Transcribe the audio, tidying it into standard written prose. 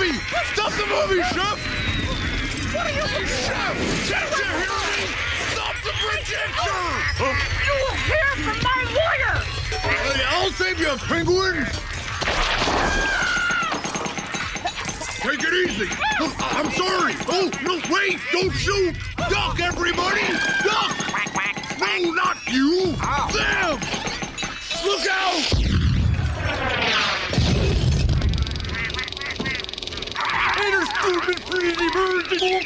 movie! Stop the movie, Chef! What are you... Chef! Can't you hear me? Stop the projector! You will hear from my lawyer! Hey, I'll save you, Penguin! Take it easy! I'm sorry! Oh, no, wait! Don't shoot! Duck, everybody! Duck! No, not you! Them! Look out! Hey, there's stupid, crazy birds!